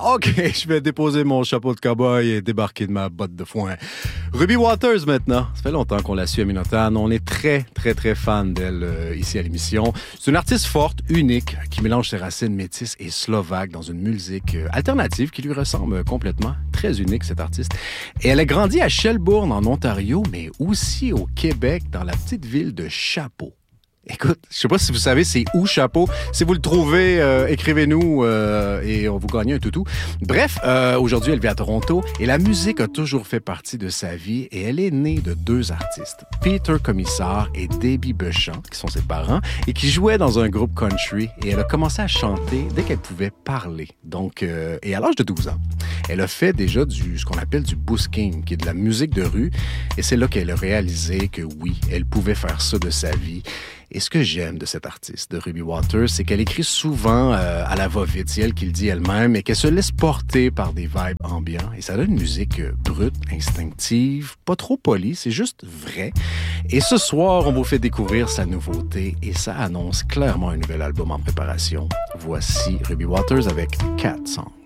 OK, je vais déposer mon chapeau de cow-boy et débarquer de ma botte de foin. Ruby Waters, maintenant. Ça fait longtemps qu'on la suit à Minotaur. On est très, très, très fan d'elle ici à l'émission. C'est une artiste forte, unique, qui mélange ses racines métisses et slovaques dans une musique alternative qui lui ressemble complètement. Très unique, cette artiste. Et elle a grandi à Shelbourne, en Ontario, mais aussi au Québec, dans la petite ville de Chapleau. Écoute, je sais pas si vous savez c'est où Chapleau. Si vous le trouvez, écrivez-nous et on vous gagne un toutou. Bref, aujourd'hui, elle vit à Toronto et la musique a toujours fait partie de sa vie et elle est née de deux artistes, Peter Comissar et Debbie Beauchamp, qui sont ses parents, et qui jouaient dans un groupe country. Et elle a commencé à chanter dès qu'elle pouvait parler. Donc, et à l'âge de 12 ans, elle a fait déjà ce qu'on appelle du busking, qui est de la musique de rue. Et c'est là qu'elle a réalisé que oui, elle pouvait faire ça de sa vie. Et ce que j'aime de cette artiste, de Ruby Waters, c'est qu'elle écrit souvent à la va-vite, c'est elle qui le dit elle-même, et qu'elle se laisse porter par des vibes ambiants. Et ça donne une musique brute, instinctive, pas trop polie, c'est juste vrai. Et ce soir, on vous fait découvrir sa nouveauté, et ça annonce clairement un nouvel album en préparation. Voici Ruby Waters avec 4 Songs.